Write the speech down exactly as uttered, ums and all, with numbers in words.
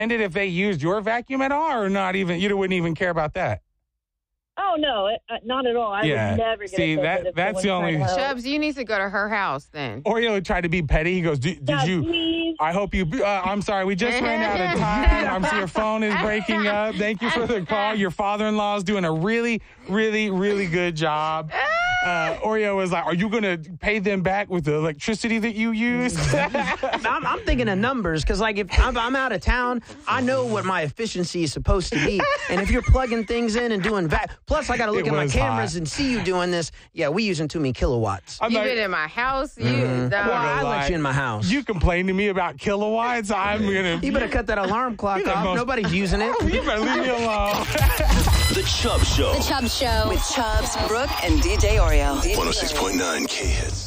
And did if they used your vacuum at all or not even, you wouldn't even care about that? Oh, no, it, uh, not at all. I yeah. would never get See, offended that, if that's the only. Chubbs, you need to go to her house then. Oreo tried to be petty. He goes, did, did Yeah, you? please. I hope you. Uh, I'm sorry. We just ran out of time. I'm sorry, your phone is breaking up. Thank you for the call. Your father-in-law is doing a really, really, really good job. Uh, Oreo was like, are you going to pay them back with the electricity that you used? I'm, I'm thinking of numbers because, like, if I'm, I'm out of town, I know what my efficiency is supposed to be. And if you're plugging things in and doing vac, plus I got to look It at my was cameras hot. and see you doing this. Yeah, we using too many kilowatts. I'm You like, been in my house. You, Mm-hmm. dog. Well, I gonna let lie. you in my house. you complain to me about kilowatts. I'm gonna. You better cut that alarm clock You're the off. most- Nobody's using it. You better leave me alone. The Chubb Show. The Chubb Show with Chubbs, Brooke, and D J Oreo. one oh six point nine K-Hits.